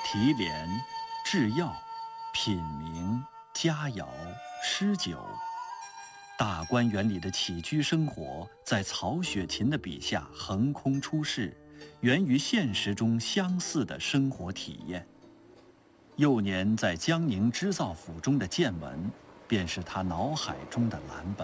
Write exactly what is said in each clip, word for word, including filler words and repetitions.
提炼、制药、品茗、佳肴、诗酒，大观园里的起居生活，在曹雪芹的笔下横空出世，源于现实中相似的生活体验。幼年在江宁织造府中的见闻，便是他脑海中的蓝本。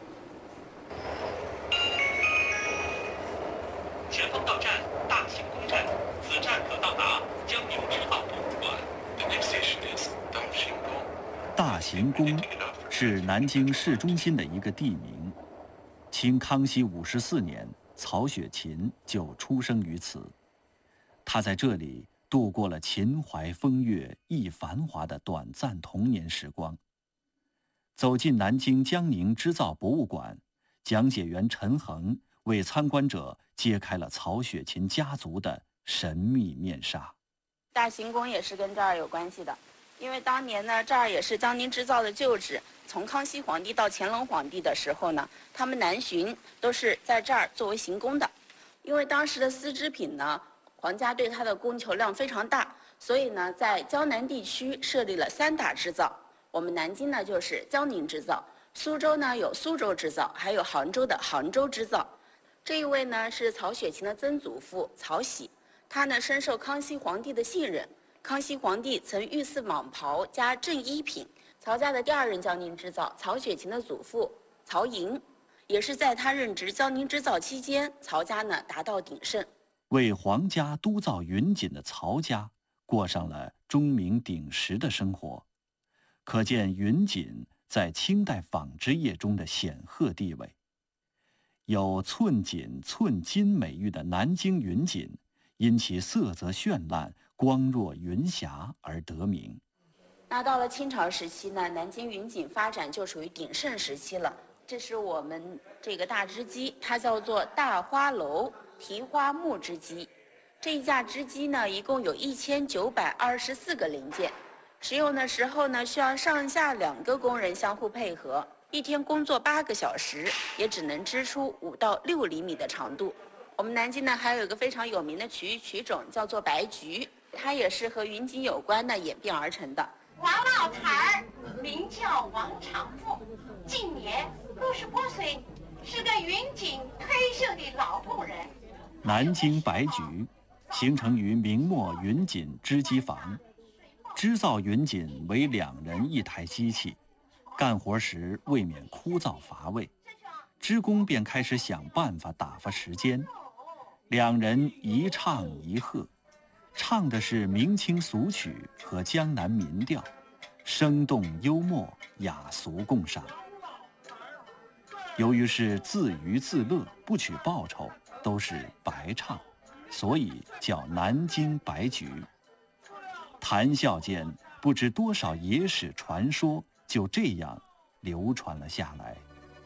前方到站大行宫站，此站可到达江宁织造博物馆。The next station is 大行宫。 大行宫是南京市中心的一个地名。清康熙五十四年，曹雪芹就出生于此。他在这里度过了秦淮风月亦繁华的短暂童年时光。走进南京江宁织造博物馆，讲解员陈恒为参观者揭开了曹雪芹家族的神秘面纱。 大行宫也是跟这儿有关系的，因为当年呢，这儿也是江宁织造的旧址。从康熙皇帝到乾隆皇帝的时候呢，他们南巡都是在这儿作为行宫的。因为当时的丝织品呢，皇家对它的供求量非常大，所以呢，在江南地区设立了三大织造。我们南京呢就是江宁织造，苏州呢有苏州织造，还有杭州的杭州织造。这一位呢是曹雪芹的曾祖父曹玺，他呢深受康熙皇帝的信任。康熙皇帝曾御赐蟒袍加正衣品。曹家的第二任江宁织造，曹雪芹的祖父曹寅，也是在他任职江宁织造期间，曹家呢达到鼎盛。 为皇家督造云锦的曹家，过上了钟鸣鼎食的生活，可见云锦在清代纺织业中的显赫地位。有寸锦寸金美誉的南京云锦，因其色泽绚烂、光若云霞而得名。 那到了清朝时期呢，南京云锦发展就属于鼎盛时期了。这是我们这个大织机，它叫做大花楼提花木织机。这一架织机呢，一共有一千九百二十四个零件，使用的时候呢，需要上下两个工人相互配合，一天工作八个小时，也只能织出五到六厘米的长度。我们南京呢，还有一个非常有名的曲艺曲种，叫做白菊，它也是和云锦有关的演变而成的。 王老太儿名叫王长凤，今年六十八岁，是个云锦退休的老工人。 南京白菊形成于明末云锦织机房，织造云锦为两人一台机器，干活时未免枯燥乏味，织工便开始想办法打发时间。两人一唱一和，唱的是明清俗曲和江南民调，生动幽默，雅俗共赏。由于是自娱自乐，不取报酬，都是白唱，所以叫南京白菊。谈笑间，不知多少野史传说就这样流传了下来。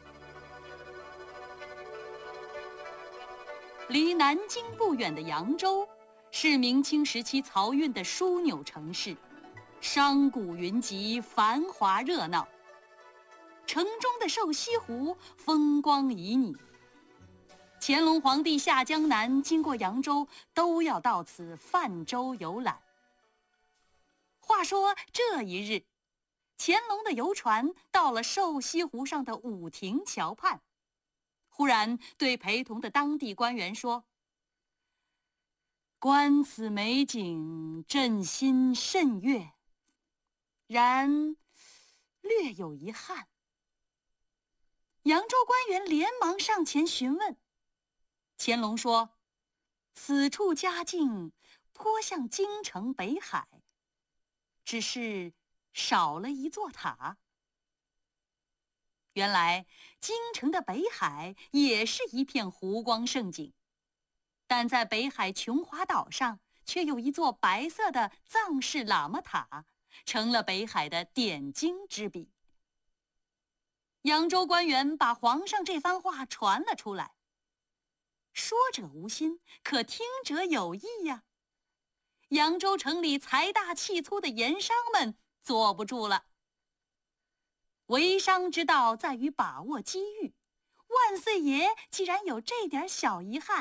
离南京不远的扬州，是明清时期漕运的枢纽城市，商贾云集，繁华热闹。城中的瘦西湖风光旖旎，乾隆皇帝下江南经过扬州，都要到此泛舟游览。话说这一日，乾隆的游船到了瘦西湖上的武亭桥畔，忽然对陪同的当地官员说：“观此美景，朕心甚悦，然略有遗憾。”扬州官员连忙上前询问，乾隆说：“此处佳境颇像京城北海，只是少了一座塔。”原来京城的北海也是一片湖光胜景，但在北海琼华岛上却有一座白色的藏式喇嘛塔，成了北海的点睛之笔。扬州官员把皇上这番话传了出来，说者无心，可听者有意呀。扬州城里财大气粗的盐商们坐不住了。为商之道在于把握机遇，万岁爷既然有这点小遗憾，